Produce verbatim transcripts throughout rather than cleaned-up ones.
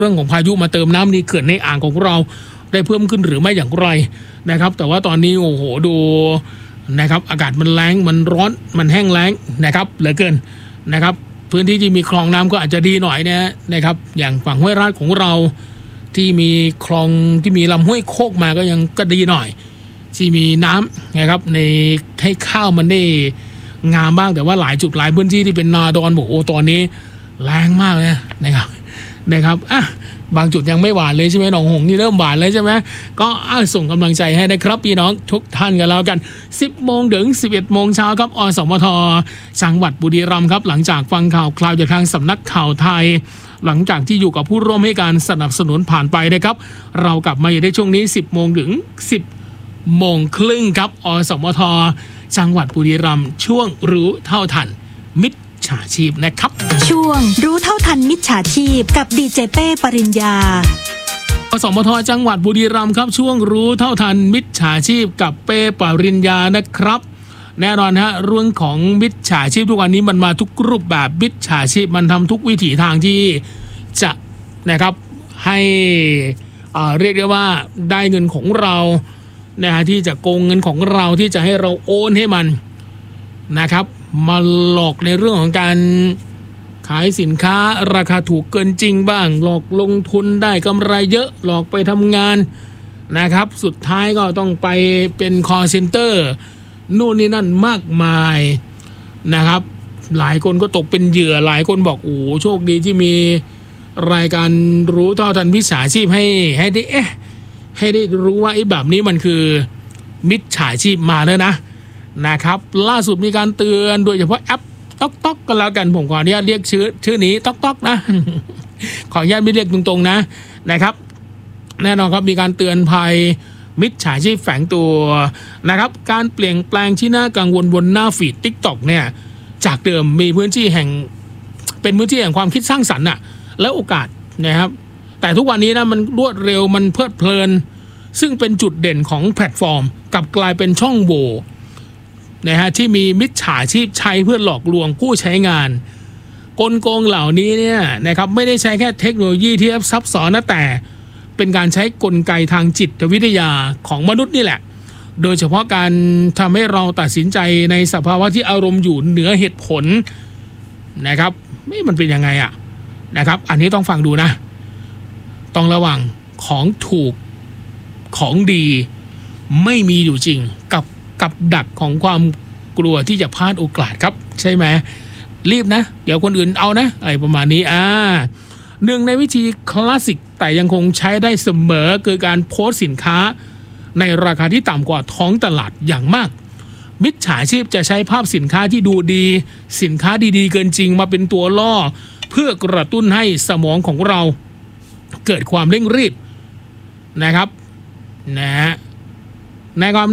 เรื่องของพายุมาเติมน้ำในเขื่อนในอ่างของเราได้เพิ่มขึ้นหรือไม่อย่างไรนะครับแต่ว่าตอนนี้โอ้โหดูนะครับอากาศมันแล้งมันร้อนมันแห้งแล้งนะครับเหลือเกินนะครับพื้นที่ที่มีคลองน้ำก็อาจจะดีหน่อยนะนะครับอย่างฝั่งห้วยราชของเราที่มีคลองที่มีลำห้วยโคกมาก็ยังก็ดีหน่อยที่มีน้ำนะครับในให้ข้าวมันได้งามบ้างแต่ว่าหลายจุดหลายพื้นที่ที่เป็นนาดอนบอกโอ้ตอนนี้แรงมากเลยนะครับนะครับอ่ะบางจุดยังไม่หวานเลยใช่ไหมหนองหงนี่เริ่มหวานเลยใช่ไหมก็ส่งกำลังใจให้นะครับพี่น้องทุกท่านกันแล้วกันสิบโมงถึงสิบเอ็ดโมงเช้าครับอสมทจังหวัดบุรีรัมย์ครับหลังจากฟังข่าวคราวจากทางสำนักข่าวไทยหลังจากที่อยู่กับผู้ร่วมให้การสนับสนุนผ่านไปนะครับเรากลับมาอยู่ในช่วงนี้สิบโมงถึงสิบโมงครึ่งครับอสมทจังหวัดบุรีรัมย์ช่วงรู้เท่าทันมิจฉาชีพนะครับช่วงรู้เท่าทันมิจฉาชีพกับดีเจเป้ปริญญาอสมทจังหวัดบุรีรัมย์ครับช่วงรู้เท่าทันมิจฉาชีพกับเป้ปริญญานะครับแน่นอนฮะเรื่องของมิจฉาชีพทุกวันนี้มันมาทุกรูปแบบมิจฉาชีพมันทำทุกวิถีทางที่จะนะครับให้อ่าเรียกได้ว่าได้เงินของเรานะฮะที่จะโกงเงินของเราที่จะให้เราโอนให้มันนะครับมาหลอกในเรื่องของการขายสินค้าราคาถูกเกินจริงบ้างหลอกลงทุนได้กำไรเยอะหลอกไปทำงานนะครับสุดท้ายก็ต้องไปเป็น call center นู่นนี่นั่นมากมายนะครับหลายคนก็ตกเป็นเหยื่อหลายคนบอกโอ้โชคดีที่มีรายการรู้เท่าทันมิจฉาชีพให้ให้ได้เอ๊ะให้ได้รู้ว่าไอ้แบบนี้มันคือมิจฉาชีพมาแล้วนะนะครับล่าสุดมีการเตือนโดยเฉพาะแอปต๊อกต๊อกกันแล้วกันผมขออนุญาตเรียกชื่อชื่อนี้ต๊อกต๊อกนะ ขออนุญาตไม่เรียกตรงๆนะนะครับแน่นอนครับมีการเตือนภัยมิจฉาชีพแฝงตัวนะครับการเปลี่ยนแปลงที่น่ากังวลบนหน้าฟีด TikTok เนี่ยจากเดิมมีพื้นที่แห่งเป็นพื้นที่แห่งความคิดสร้างสรรค์น่ะและโอกาสนะครับแต่ทุกวันนี้นะมันรวดเร็วมันเพลิดเพลินซึ่งเป็นจุดเด่นของแพลตฟอร์มกลับกลายเป็นช่องโหว่นะฮะที่มีมิจฉาชีพใช้เพื่อหลอกลวงผู้ใช้งานกลโกงเหล่านี้เนี่ยนะครับไม่ได้ใช้แค่เทคโนโลยีที่ซับซ้อนนะแต่เป็นการใช้กลไกทางจิตวิทยาของมนุษย์นี่แหละโดยเฉพาะการทำให้เราตัดสินใจในสภาวะที่อารมณ์อยู่เหนือเหตุผลนะครับไม่มันเป็นยังไงอะนะครับอันนี้ต้องฟังดูนะต้องระวังของถูกของดีไม่มีอยู่จริงกับกับดักของความกลัวที่จะพลาดโอกาสครับใช่ไหมรีบนะเดี๋ยวคนอื่นเอานะอะไรประมาณนี้อ่าหนึ่งในวิธีคลาสสิกแต่ยังคงใช้ได้เสมอคือการโพสต์สินค้าในราคาที่ต่ำกว่าท้องตลาดอย่างมากมิจฉาชีพจะใช้ภาพสินค้าที่ดูดีสินค้าดีๆเกินจริงมาเป็นตัวล่อเพื่อกระตุ้นให้สมองของเราเกิดความเร่งรีบนะครับนะฮะในความ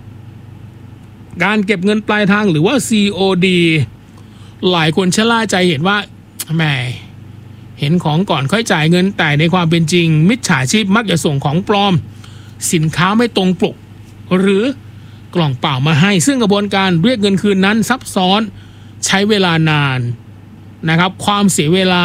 การเก็บเงินปลายทางหรือว่า ซี โอ ดี หลายคนชะล่าใจเห็นว่าแหมเห็นของก่อนค่อยจ่ายเงินแต่ในความเป็นจริงมิจฉาชีพมักจะส่งของปลอมสินค้าไม่ตรงปกหรือกล่องเปล่ามาให้ซึ่งกระบวนการเรียกเงินคืนนั้นซับซ้อนใช้เวลานานนะครับความเสียเวลา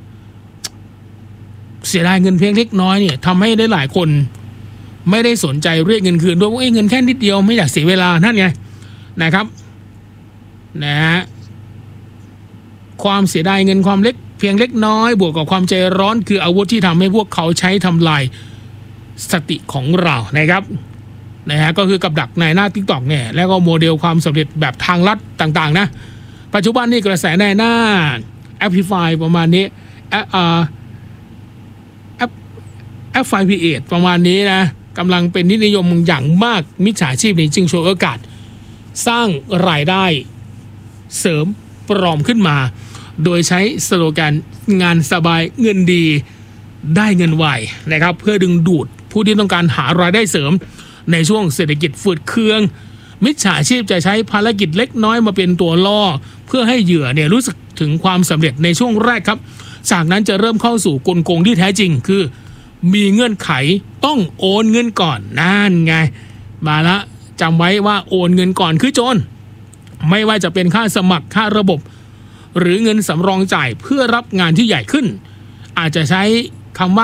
เสียดายเงินเพียงเล็กน้อยเนี่ยทำให้ได้หลายคนไม่ได้สนใจเรียกเงินคืนด้วยว่าเงินแค่นิดเดียวไม่อยากเสียเวลานั่นไงนะครับนะฮะความเสียดายเงินความเล็กเพียงเล็กน้อยบวกกับความใจร้อนคืออาวุธที่ทำให้พวกเขาใช้ทำลายสติของเรานะครับนะฮะก็คือกับดักในหน้า TikTok เนี่ยแล้วก็โมเดลความสำเร็จแบบทางลัดต่างๆนะปัจจุบันนี่กระแสในหน้า Amplify ประมาณนี้แอปอ่าแอปแอปไฟพีเอทประมาณนี้นะกำลังเป็นที่นิยมอย่างมากมิจฉาชีพในจึงโชว์โอกาสสร้างรายได้เสริมปลอมขึ้นมาโดยใช้สโลแกนงานสบายเงินดีได้เงินไวนะครับเพื่อดึงดูดผู้ที่ต้องการหารายได้เสริมในช่วงเศรษฐกิจฝืดเคืองมิจฉาชีพจะใช้ภารกิจเล็กน้อยมาเป็นตัวล่อเพื่อให้เหยื่อเนี่ยรู้สึกถึงความสำเร็จในช่วงแรกครับจากนั้นจะเริ่มเข้าสู่กลโกงที่แท้จริงคือมีเงื่อนไขต้องโอนเงินก่อนนั่นไงมาละจำไว้ว่าโอนเงินก่อนคือโจรไม่ว่าจะเป็นค่าสมัครค่าระบบหรือเงินสำรองจ่ายเพื่อรับงานที่ใหญ่ขึ้นอาจจะใช้คำว่า